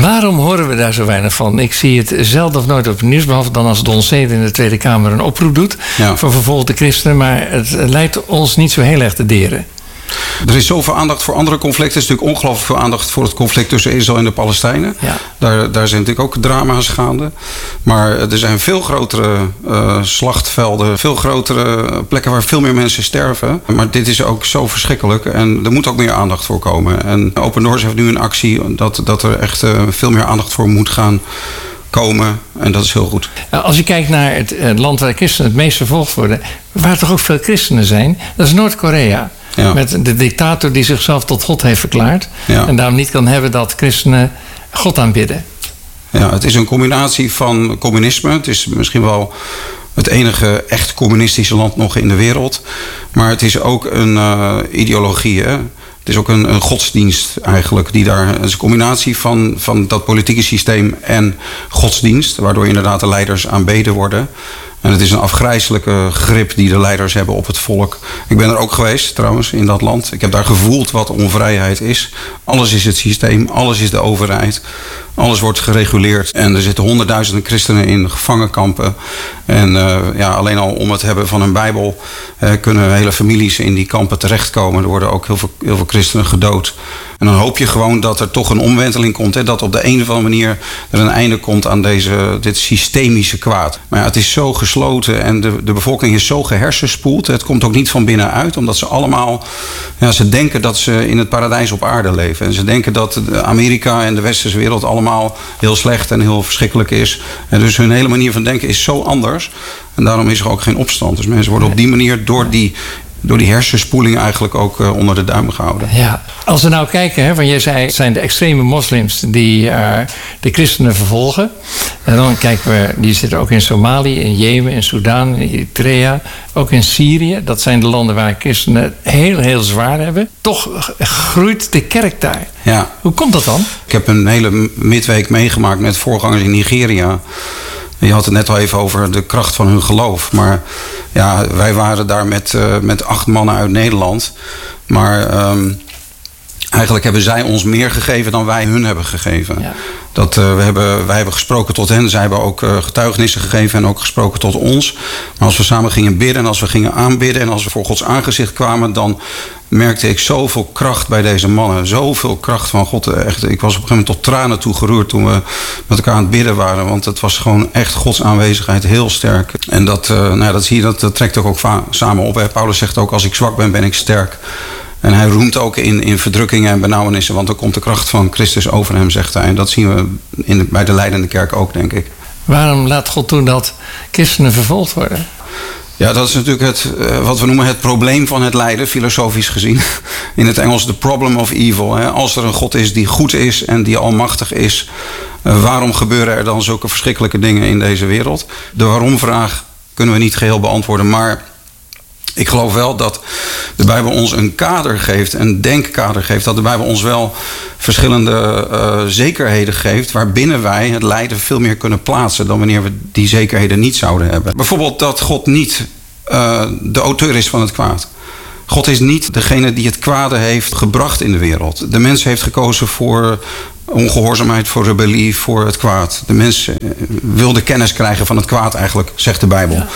Waarom horen we daar zo weinig van? Ik zie het zelden of nooit op het nieuws, behalve dan als Don Seder in de Tweede Kamer een oproep doet voor vervolgde christenen. Maar het lijkt ons niet zo heel erg te deren. Er is zoveel aandacht voor andere conflicten. Er is natuurlijk ongelooflijk veel aandacht voor het conflict tussen Israël en de Palestijnen. Ja. Daar zijn natuurlijk ook drama's gaande. Maar er zijn veel grotere slachtvelden, veel grotere plekken waar veel meer mensen sterven. Maar dit is ook zo verschrikkelijk en er moet ook meer aandacht voor komen. En Open Doors heeft nu een actie dat er echt veel meer aandacht voor moet gaan komen. En dat is heel goed. Als je kijkt naar het land waar christenen het meest vervolgd worden, waar toch ook veel christenen zijn, dat is Noord-Korea. Ja. Met de dictator die zichzelf tot God heeft verklaard. Ja. En daarom niet kan hebben dat christenen God aanbidden. Ja, het is een combinatie van communisme. Het is misschien wel het enige echt communistische land nog in de wereld. Maar het is ook een ideologie. Hè? Het is ook een godsdienst eigenlijk. Het is een combinatie van dat politieke systeem en godsdienst. Waardoor inderdaad de leiders aanbeden worden. En het is een afgrijselijke grip die de leiders hebben op het volk. Ik ben er ook geweest trouwens in dat land. Ik heb daar gevoeld wat onvrijheid is. Alles is het systeem, alles is de overheid. Alles wordt gereguleerd. En er zitten honderdduizenden christenen in gevangenkampen. En alleen al om het hebben van een Bijbel kunnen hele families in die kampen terechtkomen. Er worden ook heel veel christenen gedood. En dan hoop je gewoon dat er toch een omwenteling komt. Hè? Dat op de een of andere manier er een einde komt aan dit systemische kwaad. Maar ja, het is zo gesloten en de bevolking is zo gehersenspoeld. Het komt ook niet van binnenuit. Omdat ze allemaal, ze denken dat ze in het paradijs op aarde leven. En ze denken dat Amerika en de westerse wereld allemaal heel slecht en heel verschrikkelijk is. En dus hun hele manier van denken is zo anders. En daarom is er ook geen opstand. Dus mensen worden op die manier door die hersenspoeling eigenlijk ook onder de duim gehouden. Ja, als we nou kijken, want jij zei het zijn de extreme moslims die de christenen vervolgen. En dan kijken we, die zitten ook in Somalië, in Jemen, in Sudan, in Eritrea, ook in Syrië. Dat zijn de landen waar christenen het heel, heel zwaar hebben. Toch groeit de kerk daar. Ja. Hoe komt dat dan? Ik heb een hele midweek meegemaakt met voorgangers in Nigeria. Je had het net al even over de kracht van hun geloof. Maar ja, wij waren daar met 8 mannen uit Nederland. Maar eigenlijk hebben zij ons meer gegeven dan wij hun hebben gegeven. Ja. Wij hebben gesproken tot hen. Zij hebben ook getuigenissen gegeven en ook gesproken tot ons. Maar als we samen gingen bidden en als we gingen aanbidden en als we voor Gods aangezicht kwamen, dan merkte ik zoveel kracht bij deze mannen. Zoveel kracht van God. Echt, ik was op een gegeven moment tot tranen toe geroerd toen we met elkaar aan het bidden waren. Want het was gewoon echt Gods aanwezigheid heel sterk. En dat zie je, dat trekt ook samen op. Hè. Paulus zegt ook, als ik zwak ben, ben ik sterk. En hij roemt ook in verdrukkingen en benauwenissen, want dan komt de kracht van Christus over hem, zegt hij. En dat zien we bij de leidende kerk ook, denk ik. Waarom laat God toe dat christenen vervolgd worden? Ja, dat is natuurlijk wat we noemen het probleem van het lijden, filosofisch gezien. In het Engels the problem of evil. Hè. Als er een God is die goed is en die almachtig is, waarom gebeuren er dan zulke verschrikkelijke dingen in deze wereld? De waarom-vraag kunnen we niet geheel beantwoorden, maar ik geloof wel dat de Bijbel ons een kader geeft, een denkkader geeft. Dat de Bijbel ons wel verschillende zekerheden geeft, waarbinnen wij het lijden veel meer kunnen plaatsen dan wanneer we die zekerheden niet zouden hebben. Bijvoorbeeld dat God niet de auteur is van het kwaad. God is niet degene die het kwade heeft gebracht in de wereld. De mens heeft gekozen voor ongehoorzaamheid, voor rebellie, voor het kwaad. De mens wilde kennis krijgen van het kwaad eigenlijk, zegt de Bijbel. Ja.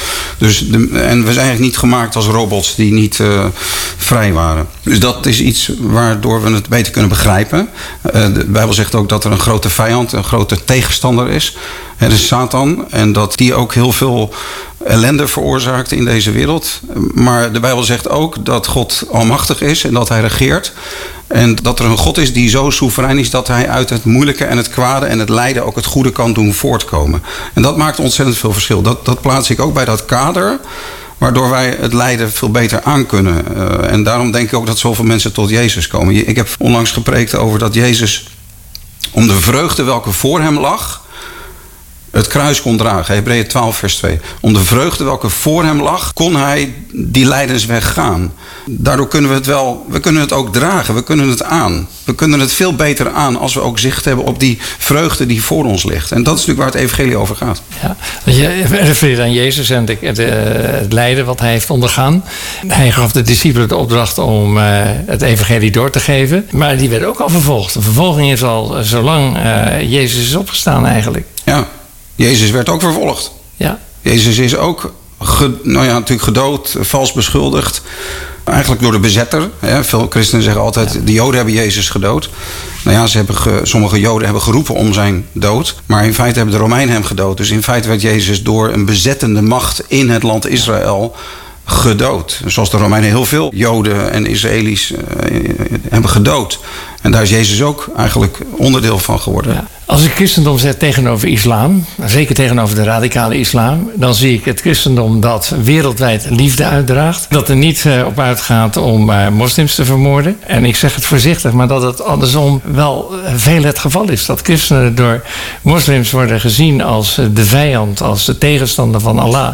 En we zijn eigenlijk niet gemaakt als robots die niet vrij waren. Dus dat is iets waardoor we het beter kunnen begrijpen. De Bijbel zegt ook dat er een grote vijand, een grote tegenstander is. Het is Satan en dat die ook heel veel ellende veroorzaakt in deze wereld. Maar de Bijbel zegt ook dat God almachtig is en dat hij regeert. En dat er een God is die zo soeverein is dat hij uit het moeilijke en het kwade en het lijden ook het goede kan doen voortkomen. En dat maakt ontzettend veel verschil. Dat plaats ik ook bij dat kader, waardoor wij het lijden veel beter aankunnen. En daarom denk ik ook dat zoveel mensen tot Jezus komen. Ik heb onlangs gepreekt over dat Jezus, om de vreugde welke voor hem lag, het kruis kon dragen. Hebreeën 12 vers 2. Om de vreugde welke voor hem lag, kon hij die lijdensweg gaan. Daardoor kunnen we kunnen het ook dragen. We kunnen het aan. We kunnen het veel beter aan als we ook zicht hebben op die vreugde die voor ons ligt. En dat is natuurlijk waar het evangelie over gaat. Ja, je refereert aan Jezus en het lijden wat hij heeft ondergaan. Hij gaf de discipelen de opdracht om het evangelie door te geven. Maar die werden ook al vervolgd. De vervolging is al zolang Jezus is opgestaan eigenlijk. Ja, Jezus werd ook vervolgd. Ja. Jezus is ook natuurlijk gedood, vals beschuldigd. Eigenlijk door de bezetter. Veel christenen zeggen altijd, de Joden hebben Jezus gedood. Nou ja, sommige Joden hebben geroepen om zijn dood. Maar in feite hebben de Romeinen hem gedood. Dus in feite werd Jezus door een bezettende macht in het land Israël gedood. Zoals de Romeinen heel veel Joden en Israëli's hebben gedood. En daar is Jezus ook eigenlijk onderdeel van geworden. Ja. Als ik christendom zet tegenover islam, zeker tegenover de radicale islam, dan zie ik het christendom dat wereldwijd liefde uitdraagt. Dat er niet op uitgaat om moslims te vermoorden. En ik zeg het voorzichtig, maar dat het andersom wel veel het geval is. Dat christenen door moslims worden gezien als de vijand, als de tegenstander van Allah.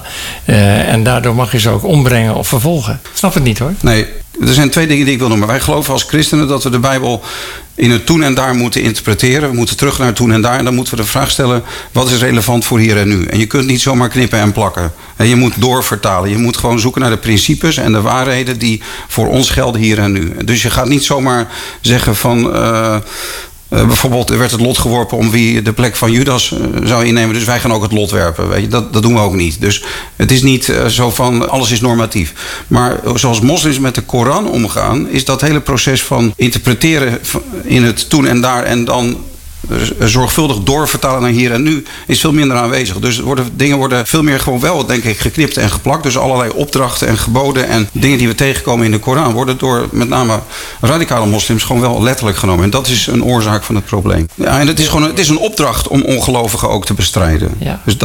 En daardoor mag je ze ook ombrengen of vervolgen. Ik snap het niet hoor. Nee. Er zijn 2 dingen die ik wil noemen. Wij geloven als christenen dat we de Bijbel in het toen en daar moeten interpreteren. We moeten terug naar het toen en daar. En dan moeten we de vraag stellen, wat is relevant voor hier en nu? En je kunt niet zomaar knippen en plakken. En je moet doorvertalen. Je moet gewoon zoeken naar de principes en de waarheden die voor ons gelden hier en nu. Dus je gaat niet zomaar zeggen van bijvoorbeeld, er werd het lot geworpen om wie de plek van Judas zou innemen. Dus wij gaan ook het lot werpen. Weet je? Dat doen we ook niet. Dus het is niet zo van alles is normatief. Maar zoals moslims met de Koran omgaan, is dat hele proces van interpreteren in het toen en daar en dan zorgvuldig doorvertalen naar hier en nu is veel minder aanwezig. Dus dingen worden veel meer gewoon wel, denk ik, geknipt en geplakt. Dus allerlei opdrachten en geboden en dingen die we tegenkomen in de Koran worden door met name radicale moslims gewoon wel letterlijk genomen. En dat is een oorzaak van het probleem. Ja, en het is een opdracht om ongelovigen ook te bestrijden. Ja. Dus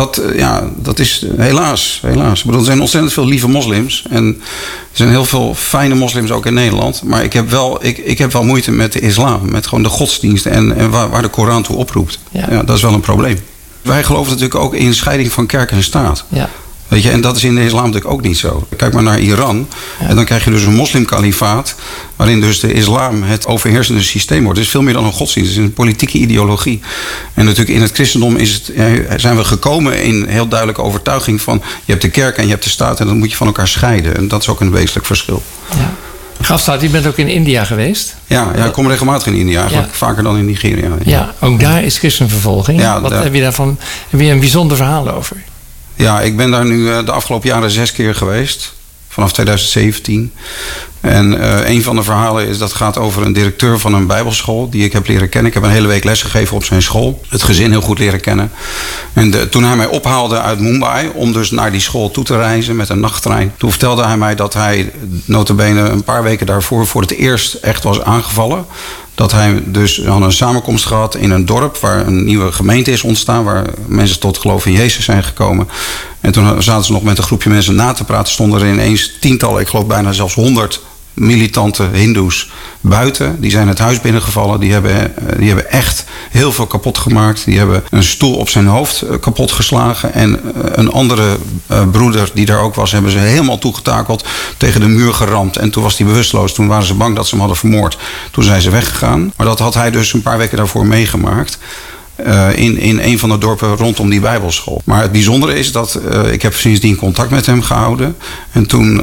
dat is helaas. Ik bedoel, er zijn ontzettend veel lieve moslims en er zijn heel veel fijne moslims ook in Nederland. Maar ik heb wel moeite met de islam, met gewoon de godsdiensten en waar de Koran toe oproept. Ja, dat is wel een probleem. Wij geloven natuurlijk ook in scheiding van kerk en staat. Ja. Weet je, en dat is in de islam natuurlijk ook niet zo. Kijk maar naar Iran. Ja. En dan krijg je dus een moslimkalifaat, waarin dus de islam het overheersende systeem wordt. Het is veel meer dan een godsdienst. Het is een politieke ideologie. En natuurlijk in het christendom zijn we gekomen in heel duidelijke overtuiging van je hebt de kerk en je hebt de staat en dat moet je van elkaar scheiden. En dat is ook een wezenlijk verschil. Ja. Gafstaat, je bent ook in India geweest? Ja, ik kom regelmatig in India. Eigenlijk vaker dan in Nigeria. Ja, ook daar is christenvervolging. Ja, wat heb je daarvan? Heb je een bijzonder verhaal over? Ja, ik ben daar nu de afgelopen jaren 6 keer geweest. Vanaf 2017. En een van de verhalen dat gaat over een directeur van een bijbelschool die ik heb leren kennen. Ik heb een hele week lesgegeven op zijn school. Het gezin heel goed leren kennen. En toen hij mij ophaalde uit Mumbai om dus naar die school toe te reizen met een nachttrein. Toen vertelde hij mij dat hij nota bene een paar weken daarvoor voor het eerst echt was aangevallen. Dat hij dus had een samenkomst gehad in een dorp waar een nieuwe gemeente is ontstaan. Waar mensen tot geloof in Jezus zijn gekomen. En toen zaten ze nog met een groepje mensen na te praten. Stonden er ineens tientallen, ik geloof bijna zelfs 100 militante hindoes buiten. Die zijn het huis binnengevallen. Die hebben echt heel veel kapot gemaakt. Die hebben een stoel op zijn hoofd kapot geslagen. En een andere broeder die daar ook was, hebben ze helemaal toegetakeld, tegen de muur geramd. En toen was hij bewusteloos. Toen waren ze bang dat ze hem hadden vermoord. Toen zijn ze weggegaan. Maar dat had hij dus een paar weken daarvoor meegemaakt. In een van de dorpen rondom die bijbelschool. Maar het bijzondere is dat ik heb sindsdien contact met hem gehouden. En toen,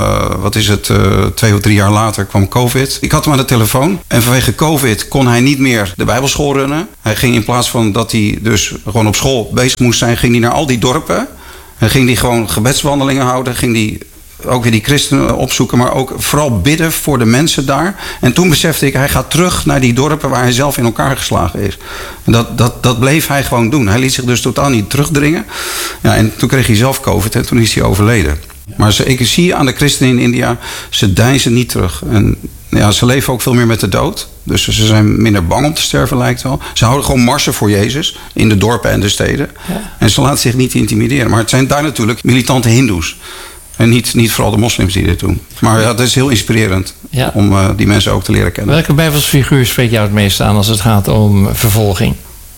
2 of 3 jaar later kwam COVID. Ik had hem aan de telefoon. En vanwege COVID kon hij niet meer de bijbelschool runnen. Hij ging in plaats van dat hij dus gewoon op school bezig moest zijn, ging hij naar al die dorpen. En ging hij gewoon gebedswandelingen houden. Ging hij ook weer die christenen opzoeken, maar ook vooral bidden voor de mensen daar. En toen besefte ik, hij gaat terug naar die dorpen waar hij zelf in elkaar geslagen is. En dat bleef hij gewoon doen. Hij liet zich dus totaal niet terugdringen. Ja, en toen kreeg hij zelf COVID en toen is hij overleden. Maar ik zie aan de christenen in India, ze deinzen niet terug. En ja, ze leven ook veel meer met de dood. Dus ze zijn minder bang om te sterven, lijkt wel. Ze houden gewoon marsen voor Jezus in de dorpen en de steden. Ja. En ze laten zich niet intimideren. Maar het zijn daar natuurlijk militante hindoes. En niet vooral de moslims die dit doen. Maar ja, dat is heel inspirerend om die mensen ook te leren kennen. Welke bijbelsfiguur spreekt jou het meest aan als het gaat om vervolging?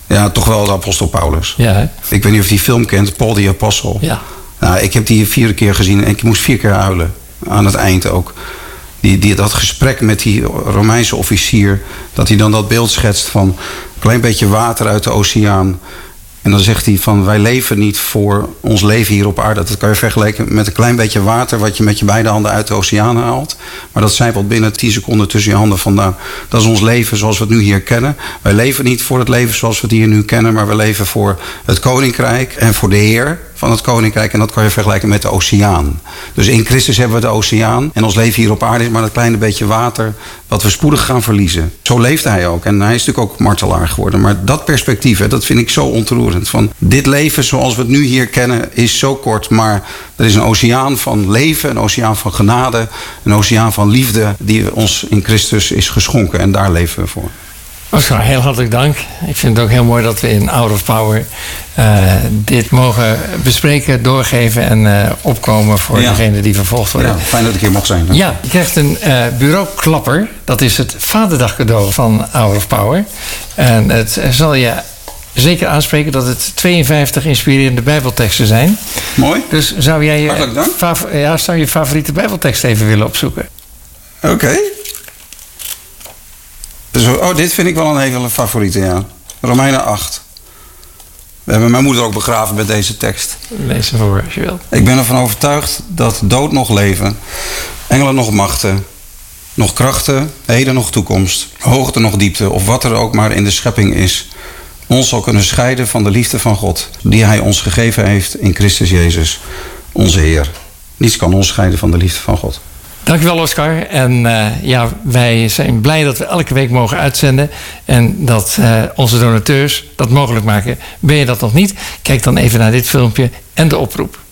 Ja, toch wel de apostel Paulus. Ja, hè? Ik weet niet of je die film kent, Paul the Apostle. Ja. Nou, ik heb die 4 keer gezien en ik moest 4 keer huilen. Aan het eind ook. Dat gesprek met die Romeinse officier, dat hij dan dat beeld schetst van een klein beetje water uit de oceaan. En dan zegt hij van, wij leven niet voor ons leven hier op aarde. Dat kan je vergelijken met een klein beetje water wat je met je beide handen uit de oceaan haalt. Maar dat zijpelt binnen 10 seconden tussen je handen vandaan. Dat is ons leven zoals we het nu hier kennen. Wij leven niet voor het leven zoals we het hier nu kennen, maar we leven voor het koninkrijk en voor de Heer van het koninkrijk. En dat kan je vergelijken met de oceaan. Dus in Christus hebben we de oceaan. En ons leven hier op aarde is maar dat kleine beetje water wat we spoedig gaan verliezen. Zo leeft hij ook. En hij is natuurlijk ook martelaar geworden. Maar dat perspectief, hè, dat vind ik zo ontroerend. Van dit leven zoals we het nu hier kennen is zo kort. Maar er is een oceaan van leven, een oceaan van genade, een oceaan van liefde die ons in Christus is geschonken. En daar leven we voor. Oscar, heel hartelijk dank. Ik vind het ook heel mooi dat we in Hour of Power dit mogen bespreken, doorgeven en opkomen voor degenen die vervolgd worden. Ja, fijn dat ik hier mag zijn. Hè? Ja, je krijgt een bureauklapper. Dat is het Vaderdag cadeau van Hour of Power. En het zal je zeker aanspreken dat het 52 inspirerende bijbelteksten zijn. Mooi. Dus zou jij je favoriete bijbeltekst even willen opzoeken? Oké. Dus, dit vind ik wel een hele favoriete, ja. Romeinen 8. We hebben mijn moeder ook begraven met deze tekst. Lees hem voor als je wilt. Ik ben ervan overtuigd dat dood nog leven, engelen nog machten, nog krachten, heden nog toekomst, hoogte nog diepte, of wat er ook maar in de schepping is, ons zal kunnen scheiden van de liefde van God, die Hij ons gegeven heeft in Christus Jezus, onze Heer. Niets kan ons scheiden van de liefde van God. Dankjewel, Oscar. En wij zijn blij dat we elke week mogen uitzenden. En dat onze donateurs dat mogelijk maken. Ben je dat nog niet? Kijk dan even naar dit filmpje en de oproep.